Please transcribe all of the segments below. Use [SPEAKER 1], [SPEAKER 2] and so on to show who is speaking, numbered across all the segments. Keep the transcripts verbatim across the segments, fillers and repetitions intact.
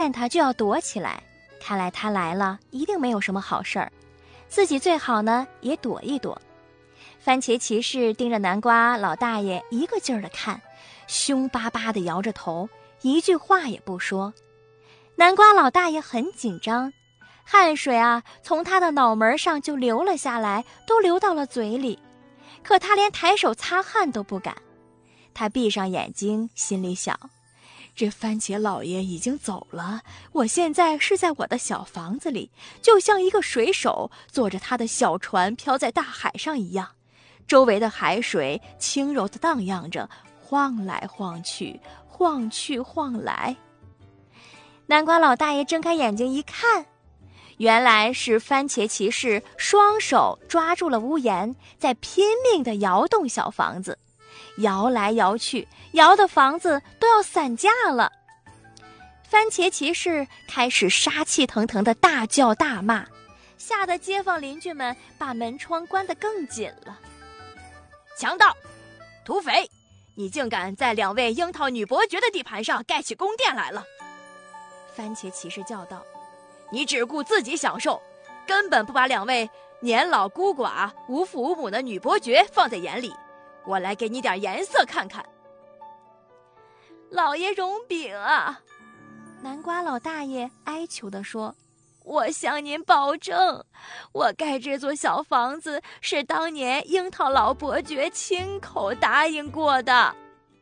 [SPEAKER 1] 见他就要躲起来，看来他来了一定没有什么好事儿，自己最好呢也躲一躲。番茄骑士盯着南瓜老大爷一个劲儿地看，凶巴巴地摇着头，一句话也不说。南瓜老大爷很紧张，汗水啊从他的脑门上就流了下来，都流到了嘴里，可他连抬手擦汗都不敢。他闭上眼睛，心里想，这番茄老爷已经走了，我现在是在我的小房子里，就像一个水手坐着他的小船飘在大海上一样，周围的海水轻柔地荡漾着，晃来晃去，晃去晃来。南瓜老大爷睁开眼睛一看，原来是番茄骑士双手抓住了屋檐，在拼命地摇动小房子，摇来摇去，摇的房子都要散架了。番茄骑士开始杀气腾腾地大叫大骂，吓得街坊邻居们把门窗关得更紧了。
[SPEAKER 2] 强盗，土匪，你竟敢在两位樱桃女伯爵的地盘上盖起宫殿来了！
[SPEAKER 1] 番茄骑士叫道：
[SPEAKER 2] 你只顾自己享受，根本不把两位年老孤寡无父无母的女伯爵放在眼里，我来给你点颜色看看。
[SPEAKER 1] 老爷容禀啊，南瓜老大爷哀求地说，我向您保证，我盖这座小房子是当年樱桃老伯爵亲口答应过的。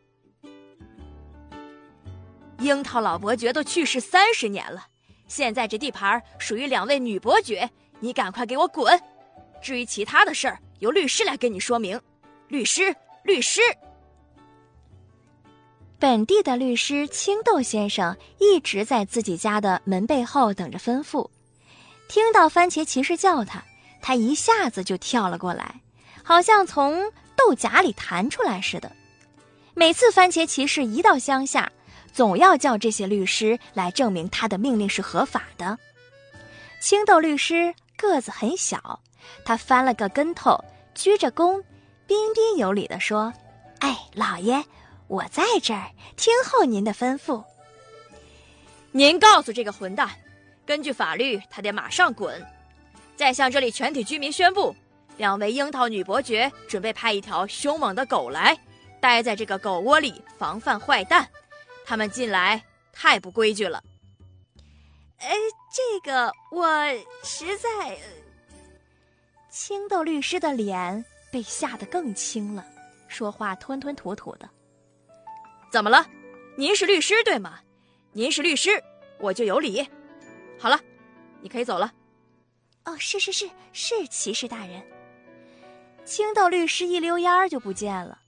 [SPEAKER 2] 樱桃老伯爵都去世三十年了，现在这地盘属于两位女伯爵，你赶快给我滚！至于其他的事儿，由律师来跟你说明。律师，律师！
[SPEAKER 1] 本地的律师青豆先生一直在自己家的门背后等着吩咐。听到番茄骑士叫他，他一下子就跳了过来，好像从豆荚里弹出来似的。每次番茄骑士一到乡下，总要叫这些律师来证明他的命令是合法的。青豆律师个子很小，他翻了个跟头，鞠着躬，彬彬有礼地说：哎，老爷，我在这儿听候您的吩咐。
[SPEAKER 2] 您告诉这个混蛋，根据法律他得马上滚。再向这里全体居民宣布，两位樱桃女伯爵准备派一条凶猛的狗来，待在这个狗窝里防范坏蛋。他们进来太不规矩了。
[SPEAKER 1] 哎，这个我实在……青豆律师的脸被吓得更青了，说话吞吞吐吐的。
[SPEAKER 2] 怎么了？您是律师对吗？您是律师，我就有理。好了，你可以走了。
[SPEAKER 1] 哦，是是是是，骑士大人。青豆律师一溜烟儿就不见了。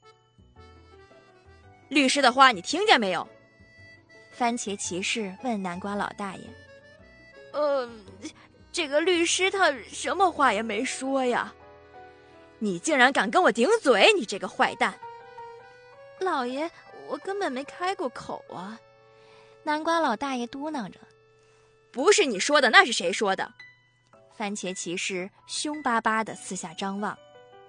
[SPEAKER 2] 律师的话你听见没有？
[SPEAKER 1] 番茄骑士问南瓜老大爷。
[SPEAKER 2] 呃，这个律师他什么话也没说呀。你竟然敢跟我顶嘴，你这个坏蛋！
[SPEAKER 1] 老爷，我根本没开过口啊。南瓜老大爷嘟囔着。
[SPEAKER 2] 不是你说的，那是谁说的？
[SPEAKER 1] 番茄骑士凶巴巴地四下张望。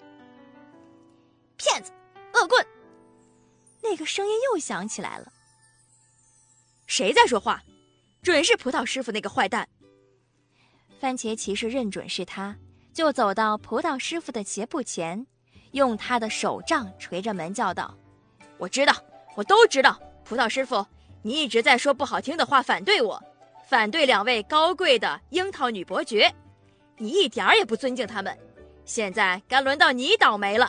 [SPEAKER 2] 骗子，恶棍！
[SPEAKER 1] 那个声音又响起来了。
[SPEAKER 2] 谁在说话？准是葡萄师傅那个坏蛋。
[SPEAKER 1] 番茄骑士认准是他，就走到葡萄师傅的鞋铺前，用他的手杖捶着门叫道：
[SPEAKER 2] 我知道，我都知道，葡萄师傅，你一直在说不好听的话，反对我，反对两位高贵的樱桃女伯爵，你一点儿也不尊敬他们，现在该轮到你倒霉了。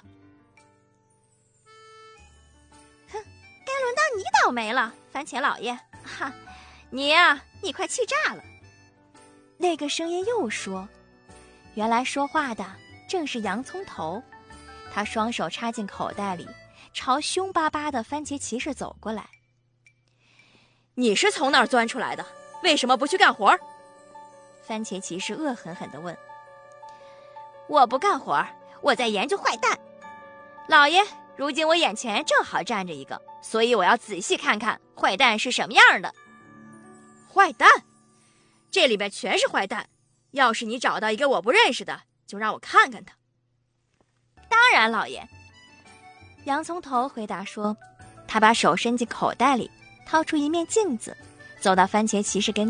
[SPEAKER 1] 哼，该轮到你倒霉了，番茄老爷，哈，你呀、啊，你快气炸了。那个声音又说，原来说话的正是洋葱头，他双手插进口袋里，朝凶巴巴的番茄骑士走过来。
[SPEAKER 2] 你是从哪儿钻出来的？为什么不去干活？
[SPEAKER 1] 番茄骑士恶狠狠地问。我不干活，我在研究坏蛋。老爷，如今我眼前正好站着一个，所以我要仔细看看坏蛋是什么样的。
[SPEAKER 2] 坏蛋？这里边全是坏蛋，要是你找到一个我不认识的，就让我看看他。
[SPEAKER 1] 当然，老爷。洋葱头回答说，他把手伸进口袋里，掏出一面镜子，走到番茄骑士跟